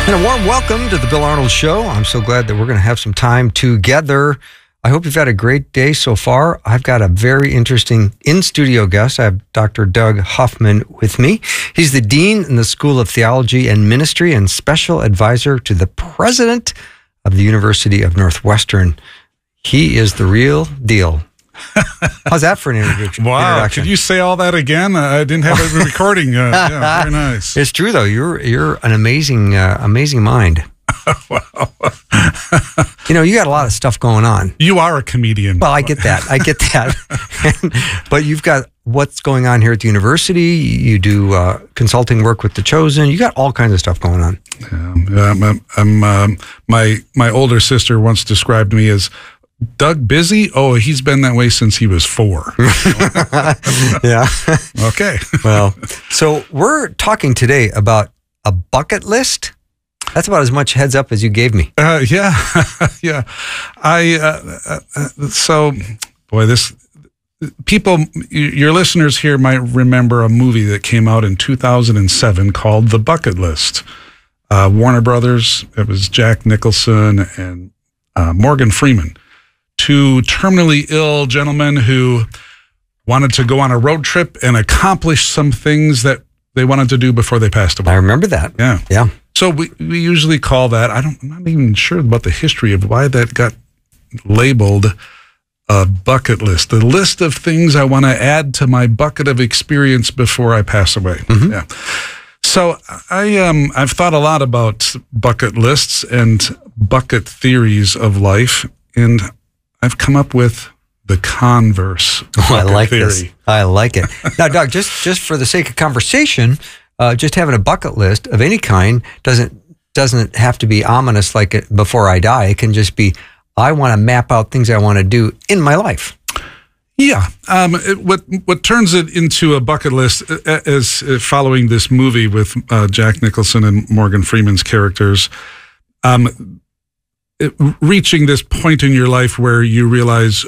And a warm welcome to the Bill Arnold Show. I'm so glad that we're going to have some time together. I hope you've had a great day so far. I've got a very interesting in-studio guest. I have Dr. Doug Huffman with me. He's the Dean in the School of Theology and Ministry and Special Advisor to the President of the University of Northwestern. He is the real deal. How's that for an introduction? Wow, could you say all that again? I didn't have a recording. Yeah, very nice. It's true, though. You're an amazing mind. Wow. You got a lot of stuff going on. You are a comedian. Well, I get that. But you've got what's going on here at the university. You do consulting work with The Chosen. You got all kinds of stuff going on. Yeah, my older sister once described me as Doug busy? Oh, he's been that way since he was 4. Yeah. Okay. Well, so we're talking today about a bucket list. That's about as much heads up as you gave me. Yeah. Yeah. Your listeners here might remember a movie that came out in 2007 called The Bucket List. Warner Brothers. It was Jack Nicholson and Morgan Freeman. 2 terminally ill gentlemen who wanted to go on a road trip and accomplish some things that they wanted to do before they passed away. I remember that. Yeah. So we usually call that, I'm not even sure about the history of why that got labeled a bucket list. The list of things I want to add to my bucket of experience before I pass away. Mm-hmm. Yeah. So I've thought a lot about bucket lists and bucket theories of life, and I've come up with the converse bucket I like theory. This. I like it. Now, Doug, just for the sake of conversation, just having a bucket list of any kind doesn't have to be ominous like it before I die. It can just be, I want to map out things I want to do in my life. Yeah. What turns it into a bucket list is following this movie with Jack Nicholson and Morgan Freeman's characters, reaching this point in your life where you realize,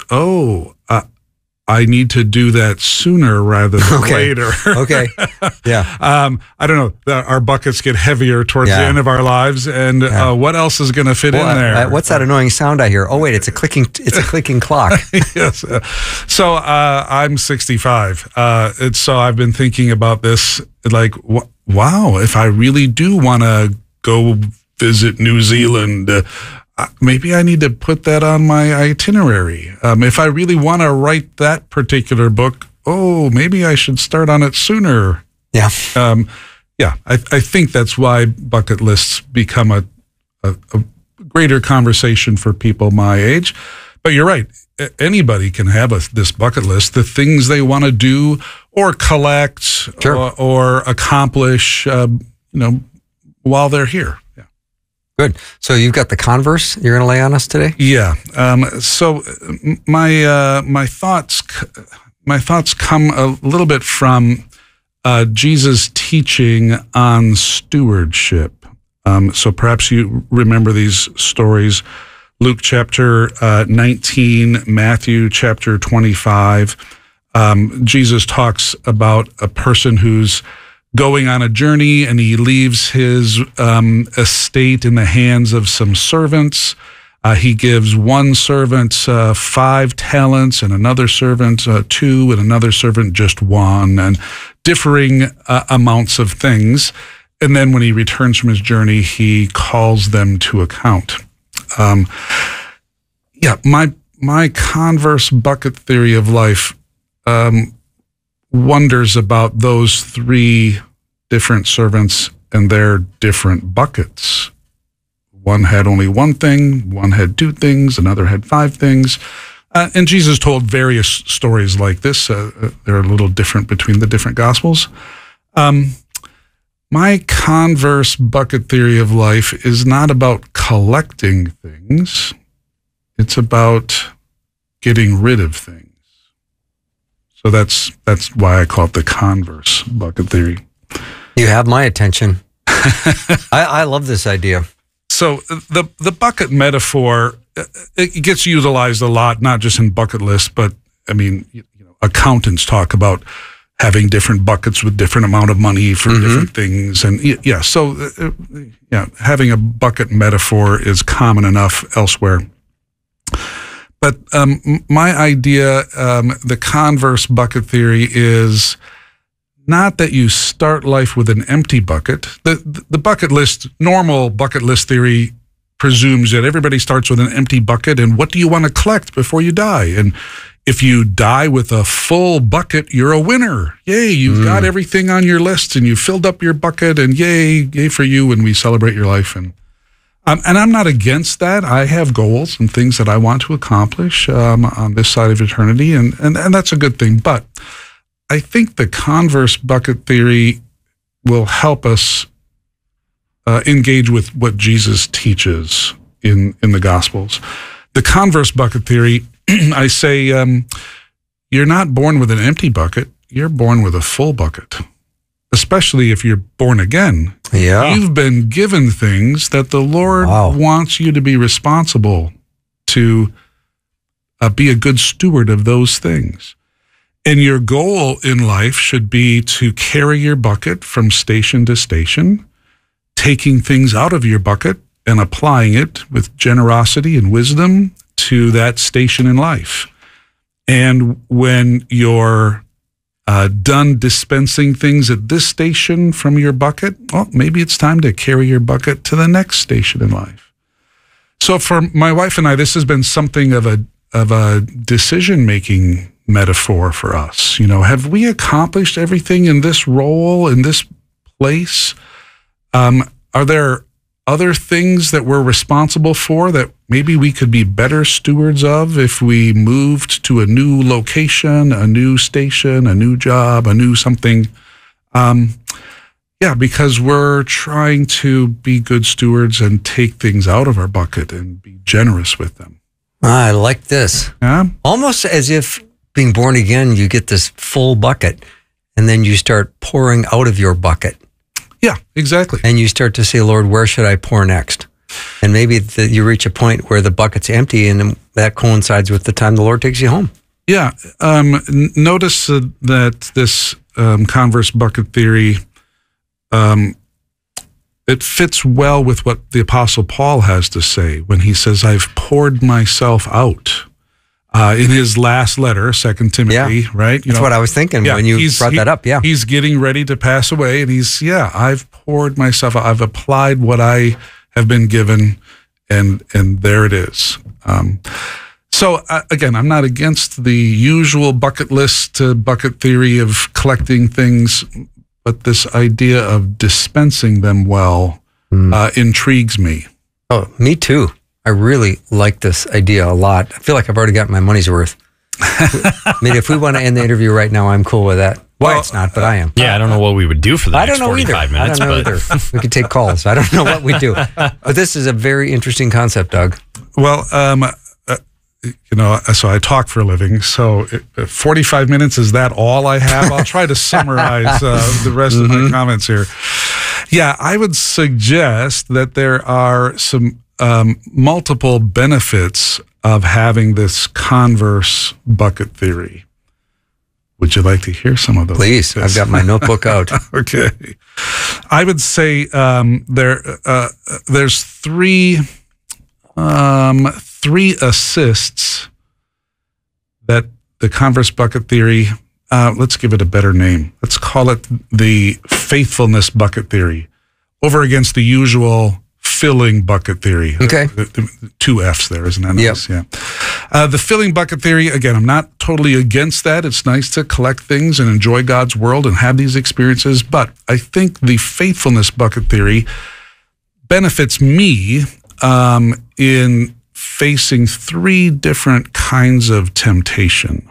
I need to do that sooner rather than later. Okay. Yeah. I don't know. Our buckets get heavier towards the end of our lives, and what else is going to fit in there? What's that annoying sound I hear? Oh wait, it's a clicking clock. Yes. So I'm 65, and so I've been thinking about this. Like, wow, if I really do want to go visit New Zealand. Maybe I need to put that on my itinerary. If I really want to write that particular book, maybe I should start on it sooner. Yeah. I think that's why bucket lists become a greater conversation for people my age. But you're right. Anybody can have this bucket list, the things they want to do or collect Sure. or accomplish, while they're here. Yeah. Good. So you've got the converse you're going to lay on us today? Yeah. So my thoughts come a little bit from Jesus' teaching on stewardship. So perhaps you remember these stories: Luke chapter 19, Matthew chapter 25. Jesus talks about a person who's going on a journey, and he leaves his estate in the hands of some servants. He gives one servant 5 talents, and another servant 2, and another servant just 1, and differing amounts of things. And then when he returns from his journey, he calls them to account. My converse bucket theory of life wonders about those 3 different servants and their different buckets. One had only 1 thing, one had 2 things, another had 5 things. And Jesus told various stories like this. They're a little different between the different Gospels. My converse bucket theory of life is not about collecting things. It's about getting rid of things. So that's why I call it the converse bucket theory. You have my attention. I love this idea. So the bucket metaphor, it gets utilized a lot, not just in bucket lists, but I mean, accountants talk about having different buckets with different amount of money for different things. And having a bucket metaphor is common enough elsewhere. But my idea, the converse bucket theory, is not that you start life with an empty bucket. The bucket list, normal bucket list theory presumes that everybody starts with an empty bucket, and what do you want to collect before you die? And if you die with a full bucket, you're a winner. Yay, you've got everything on your list, and you filled up your bucket, and yay for you, and we celebrate your life. And I'm not against that. I have goals and things that I want to accomplish on this side of eternity, and that's a good thing. But I think the converse bucket theory will help us engage with what Jesus teaches in the Gospels. The converse bucket theory, I say, you're not born with an empty bucket. You're born with a full bucket, especially if you're born again. Yeah. You've been given things that the Lord wants you to be responsible to be a good steward of those things. And your goal in life should be to carry your bucket from station to station, taking things out of your bucket and applying it with generosity and wisdom to that station in life. And when you're done dispensing things at this station from your bucket, well, maybe it's time to carry your bucket to the next station in life. So for my wife and I, this has been something of a decision-making metaphor for us. You know, have we accomplished everything in this role, in this place? Are there other things that we're responsible for that maybe we could be better stewards of if we moved to a new location, a new station, a new job, a new something? Because we're trying to be good stewards and take things out of our bucket and be generous with them. I like this. Yeah? Almost as if being born again, you get this full bucket, and then you start pouring out of your bucket. Yeah, exactly. And you start to say, Lord, where should I pour next? And maybe you reach a point where the bucket's empty, and that coincides with the time the Lord takes you home. Yeah. Notice that this converse bucket theory, it fits well with what the Apostle Paul has to say when he says, I've poured myself out. In his last letter, 2 Timothy, right? That's what I was thinking when you brought that up, He's getting ready to pass away, and I've poured myself out. I've applied what I have been given, and there it is. So again, I'm not against the usual bucket list, bucket theory of collecting things, but this idea of dispensing them well intrigues me. Oh, me too. I really like this idea a lot. I feel like I've already got my money's worth. I mean, if we want to end the interview right now, I'm cool with that. Well, it's not, but I am. Yeah, I don't know what we would do for the next 45 minutes. I don't know either. We could take calls. I don't know what we do. But this is a very interesting concept, Doug. Well, so I talk for a living. So 45 minutes, is that all I have? I'll try to summarize the rest of my comments here. Yeah, I would suggest that there are some multiple benefits of having this converse bucket theory. Would you like to hear some of those? Please, I've got my notebook out. Okay. I would say there's three assists that the converse bucket theory, let's give it a better name. Let's call it the faithfulness bucket theory over against the usual filling bucket theory. Okay. The two F's there, isn't that nice? Yep. Yeah. The filling bucket theory, again, I'm not totally against that. It's nice to collect things and enjoy God's world and have these experiences. But I think the faithfulness bucket theory benefits me in facing three different kinds of temptation.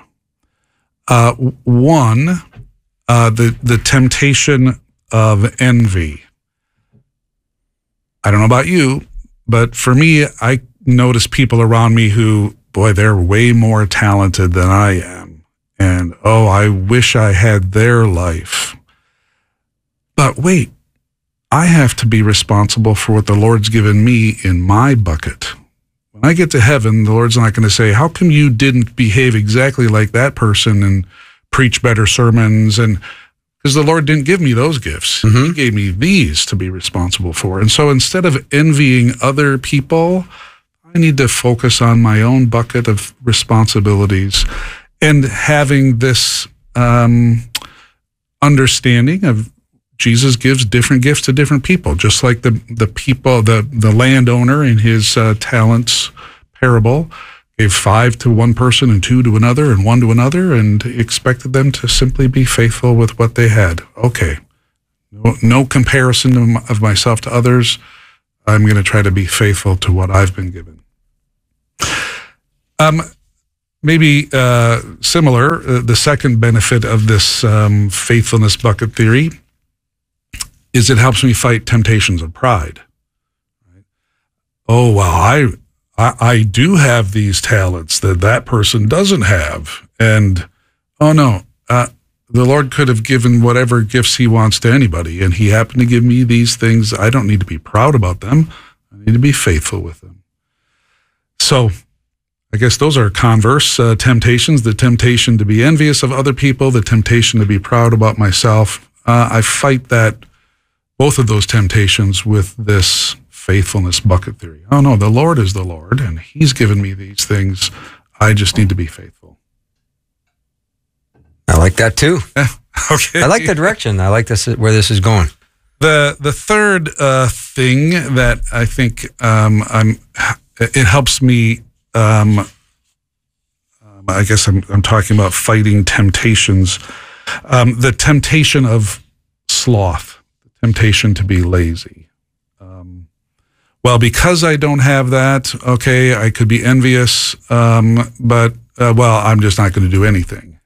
One, the temptation of envy. I don't know about you, but for me, I notice people around me who, boy, they're way more talented than I am. And, oh, I wish I had their life. But wait, I have to be responsible for what the Lord's given me in my bucket. When I get to heaven, the Lord's not going to say, how come you didn't behave exactly like that person and preach better sermons, and because the Lord didn't give me those gifts. Mm-hmm. He gave me these to be responsible for. And so instead of envying other people, I need to focus on my own bucket of responsibilities and having this understanding of Jesus gives different gifts to different people, just like the people, the landowner in his talents parable gave 5 to one person and 2 to another and 1 to another, and expected them to simply be faithful with what they had. Okay, no comparison of myself to others. I'm going to try to be faithful to what I've been given. Maybe similar, the second benefit of this faithfulness bucket theory is it helps me fight temptations of pride. Oh, well, I do have these talents that person doesn't have. And, oh no, the Lord could have given whatever gifts he wants to anybody, and he happened to give me these things. I don't need to be proud about them. I need to be faithful with them. So I guess those are converse temptations, the temptation to be envious of other people, the temptation to be proud about myself. I fight both of those temptations with this faithfulness bucket theory. Oh no, the Lord is the Lord, and he's given me these things. I just need to be faithful. I like that too. Okay. I like the direction. I like this, where this is going. The third thing that I think it helps me, I guess I'm talking about fighting temptations, the temptation of sloth, the temptation to be lazy. Well, because I don't have that, okay, I could be envious, but I'm just not going to do anything.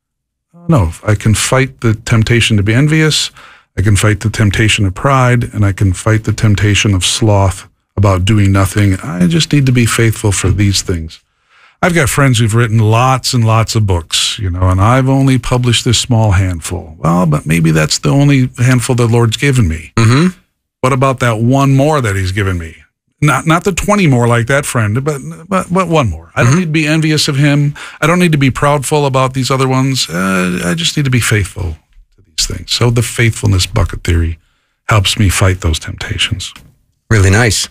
No, I can fight the temptation to be envious, I can fight the temptation of pride, and I can fight the temptation of sloth about doing nothing. I just need to be faithful for these things. I've got friends who've written lots and lots of books, and I've only published this small handful. Well, but maybe that's the only handful the Lord's given me. Mm-hmm. What about that one more that he's given me? Not the 20 more like that friend, but one more. I don't need to be envious of him. I don't need to be proudful about these other ones. I just need to be faithful to these things. So the faithfulness bucket theory helps me fight those temptations. Really nice.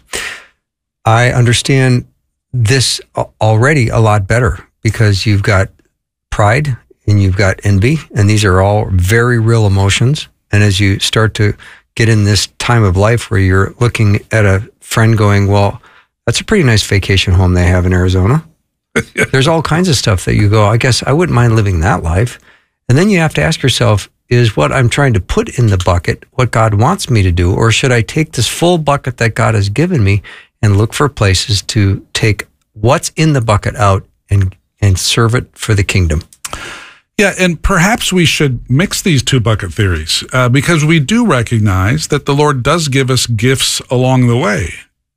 I understand this already a lot better because you've got pride and you've got envy, and these are all very real emotions. And as you start to get in this time of life where you're looking at a friend going, well, that's a pretty nice vacation home they have in Arizona. There's all kinds of stuff that you go, I guess I wouldn't mind living that life. And then you have to ask yourself, is what I'm trying to put in the bucket what God wants me to do? Or should I take this full bucket that God has given me and look for places to take what's in the bucket out and serve it for the kingdom? Yeah, and perhaps we should mix these two bucket theories because we do recognize that the Lord does give us gifts along the way.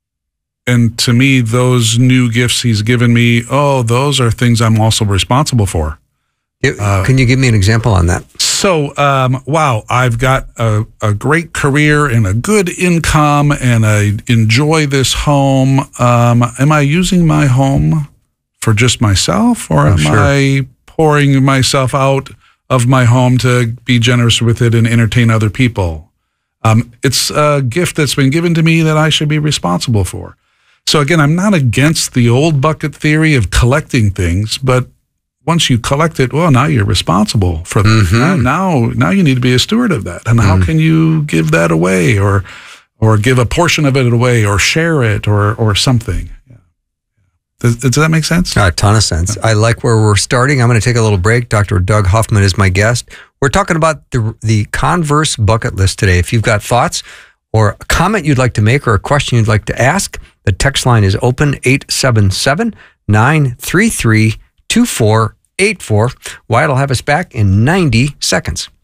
And to me, those new gifts he's given me, those are things I'm also responsible for. Can you give me an example on that? So, I've got a great career and a good income, and I enjoy this home. Am I using my home for just myself, or am I pouring myself out of my home to be generous with it and entertain other people? It's a gift that's been given to me that I should be responsible for. So again, I'm not against the old bucket theory of collecting things, but once you collect it, well, now you're responsible for that. Mm-hmm. Now you need to be a steward of that. And how can you give that away or give a portion of it away or share it or something? Does that make sense? A ton of sense. I like where we're starting. I'm going to take a little break. Dr. Doug Hoffman is my guest. We're talking about the Converse bucket list today. If you've got thoughts or a comment you'd like to make or a question you'd like to ask, the text line is open, 877-933-2484. Wyatt will have us back in 90 seconds.